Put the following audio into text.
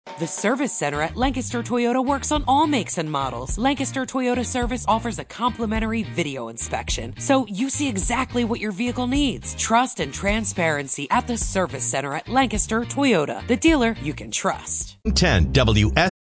The Service Center at Lancaster Toyota works on all makes and models. Lancaster Toyota Service offers a complimentary video inspection, so you see exactly what your vehicle needs. Trust and transparency at the Service Center at Lancaster Toyota, the dealer you can trust. 10 WS.